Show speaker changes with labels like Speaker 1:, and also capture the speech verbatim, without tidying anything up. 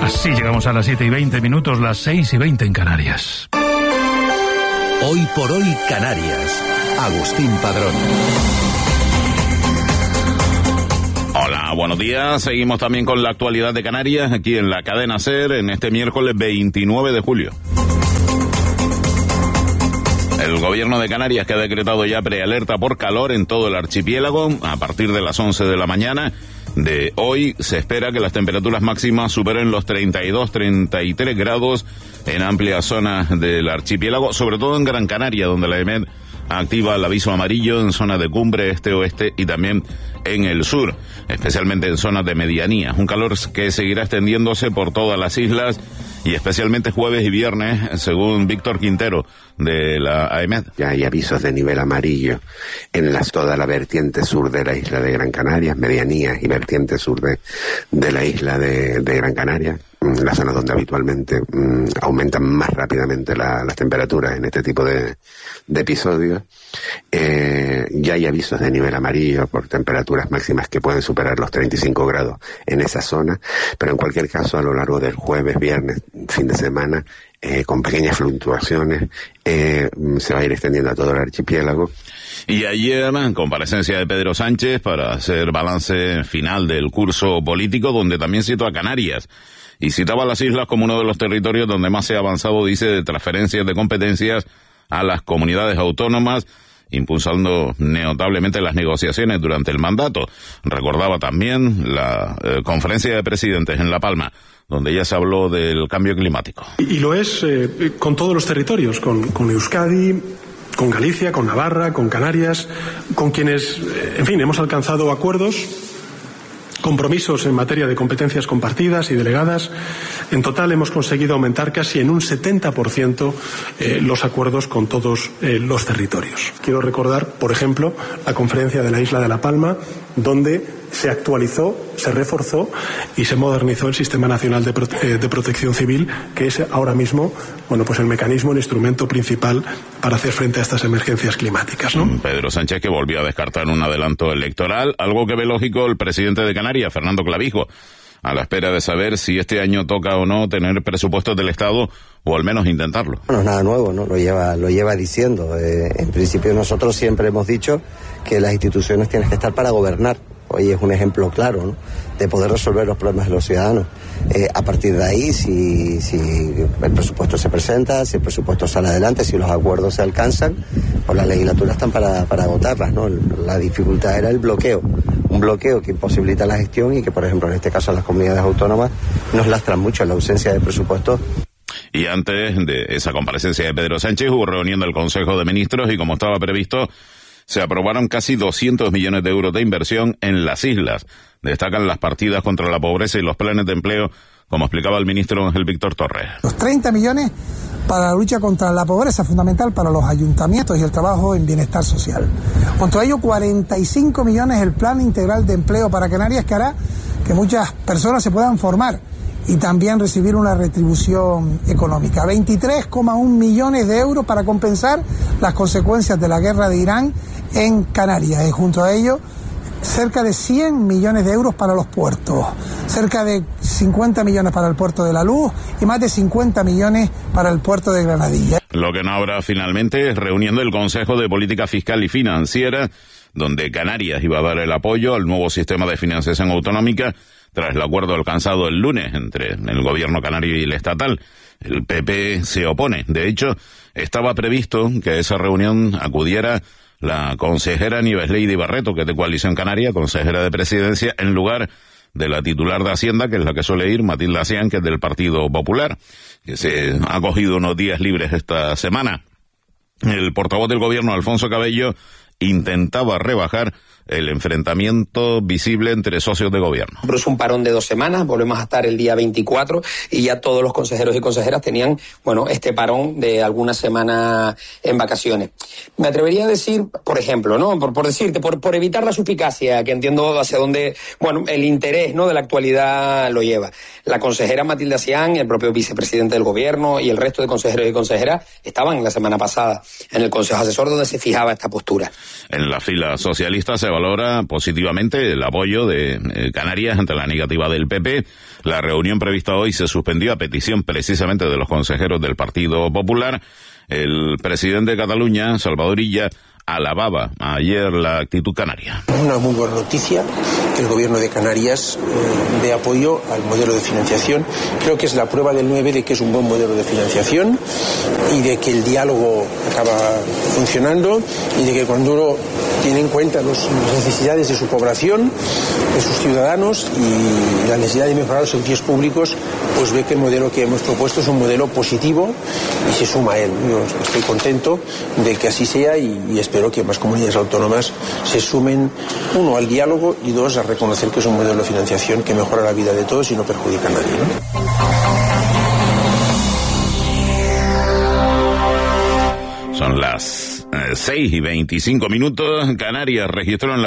Speaker 1: Así llegamos a las siete y veinte minutos, las seis y veinte en Canarias.
Speaker 2: Hoy por hoy Canarias. Agustín Padrón.
Speaker 3: Hola, buenos días. Seguimos también con la actualidad de Canarias aquí en la cadena SER en este miércoles veintinueve de julio. El gobierno de Canarias que ha decretado ya prealerta por calor en todo el archipiélago a partir de las once de la mañana de hoy. Se espera que las temperaturas máximas superen los treinta y dos, treinta y tres grados en amplias zonas del archipiélago, sobre todo en Gran Canaria, donde la EMET activa el aviso amarillo en zonas de cumbre, este, oeste y también en el sur, especialmente en zonas de medianía. Un calor que seguirá extendiéndose por todas las islas y especialmente jueves y viernes, según Víctor Quintero de la A E M E D.
Speaker 4: Ya hay avisos de nivel amarillo en las, toda la vertiente sur de la isla de Gran Canaria, medianías y vertiente sur de, de la isla de, de Gran Canaria, las zonas donde habitualmente um, aumentan más rápidamente la, las temperaturas en este tipo de, de episodios. Eh, ya hay avisos de nivel amarillo por temperaturas máximas que pueden superar los treinta y cinco grados en esa zona, pero en cualquier caso a lo largo del jueves, viernes, fin de semana, eh, con pequeñas fluctuaciones, eh, se va a ir extendiendo a todo el archipiélago.
Speaker 3: Y ayer, en comparecencia de Pedro Sánchez para hacer balance final del curso político, donde también citó a Canarias y citaba a las islas como uno de los territorios donde más se ha avanzado, dice, de transferencias de competencias a las comunidades autónomas, impulsando notablemente las negociaciones durante el mandato. Recordaba también la eh, conferencia de presidentes en La Palma, donde ya se habló del cambio climático.
Speaker 5: Y, y lo es eh, con todos los territorios, con, con Euskadi, con Galicia, con Navarra, con Canarias, con quienes, eh, en fin, hemos alcanzado acuerdos, compromisos en materia de competencias compartidas y delegadas. En total hemos conseguido aumentar casi en un setenta por ciento eh, los acuerdos con todos eh, los territorios. Quiero recordar, por ejemplo, la conferencia de la isla de La Palma, donde se actualizó, se reforzó y se modernizó el Sistema Nacional de, Prote- eh, de Protección Civil, que es ahora mismo, bueno, pues el mecanismo, el instrumento principal para hacer frente a estas emergencias climáticas, ¿no?
Speaker 3: Pedro Sánchez, que volvió a descartar un adelanto electoral, algo que ve lógico el presidente de Canarias, Fernando Clavijo, a la espera de saber si este año toca o no tener presupuestos del Estado, o al menos intentarlo.
Speaker 6: No es nada nuevo, ¿no? Lo lleva, lo lleva diciendo. Eh, en principio nosotros siempre hemos dicho que las instituciones tienen que estar para gobernar. Hoy es un ejemplo claro, ¿no?, de poder resolver los problemas de los ciudadanos. Eh, a partir de ahí, si, si el presupuesto se presenta, si el presupuesto sale adelante, si los acuerdos se alcanzan, pues las legislaturas están para, para agotarlas, ¿no? La dificultad era el bloqueo, un bloqueo que imposibilita la gestión y que, por ejemplo, en este caso las comunidades autónomas nos lastran mucho en la ausencia de presupuesto.
Speaker 3: Y antes de esa comparecencia de Pedro Sánchez hubo reunión del Consejo de Ministros y, como estaba previsto, se aprobaron casi doscientos millones de euros de inversión en las islas. Destacan las partidas contra la pobreza y los planes de empleo, como explicaba el ministro Ángel Víctor Torres.
Speaker 7: Los treinta millones para la lucha contra la pobreza, fundamental para los ayuntamientos y el trabajo en bienestar social. Junto a ello, cuarenta y cinco millones el plan integral de empleo para Canarias, que hará que muchas personas se puedan formar y también recibir una retribución económica. veintitrés coma uno millones de euros para compensar las consecuencias de la guerra de Irán en Canarias. Y junto a ello, cerca de cien millones de euros para los puertos, cerca de cincuenta millones para el puerto de La Luz y más de cincuenta millones para el puerto de Granadilla.
Speaker 3: Lo que no habrá finalmente es reunión del Consejo de Política Fiscal y Financiera, donde Canarias iba a dar el apoyo al nuevo sistema de financiación autonómica tras el acuerdo alcanzado el lunes entre el gobierno canario y el estatal. El P P se opone. De hecho, estaba previsto que a esa reunión acudiera la consejera Nieves Leydi Barreto, que es de Coalición Canaria, consejera de Presidencia, en lugar de la titular de Hacienda, que es la que suele ir, Matilde Asián, que es del Partido Popular, que se ha cogido unos días libres esta semana. El portavoz del gobierno, Alfonso Cabello, intentaba rebajar el enfrentamiento visible entre socios de gobierno.
Speaker 8: Pero es un parón de dos semanas, volvemos a estar el día veinticuatro y ya todos los consejeros y consejeras tenían, bueno, este parón de alguna semana en vacaciones. Me atrevería a decir, por ejemplo, ¿no? Por, por decirte, por, por evitar la suspicacia, que entiendo hacia dónde, bueno, el interés, ¿no?, de la actualidad lo lleva. La consejera Matilde Asián, el propio vicepresidente del gobierno y el resto de consejeros y consejeras estaban la semana pasada en el Consejo Asesor donde se fijaba esta postura.
Speaker 3: En la fila socialista se valora positivamente el apoyo de eh, Canarias ante la negativa del P P. La reunión prevista hoy se suspendió a petición precisamente de los consejeros del Partido Popular. El presidente de Cataluña, Salvador Illa, alababa ayer la actitud canaria.
Speaker 9: Una muy buena noticia que el gobierno de Canarias eh, dé apoyo al modelo de financiación. Creo que es la prueba del nueve de que es un buen modelo de financiación y de que el diálogo acaba funcionando y de que cuando uno tiene en cuenta los, las necesidades de su población, de sus ciudadanos y la necesidad de mejorar los servicios públicos, pues ve que el modelo que hemos propuesto es un modelo positivo y se suma a él. Yo estoy contento de que así sea y, y espero Espero que más comunidades autónomas se sumen, uno, al diálogo y dos, a reconocer que es un modelo de financiación que mejora la vida de todos y no perjudica a nadie,
Speaker 3: ¿no? Son las eh, seis y veinticinco minutos. Canarias registró en la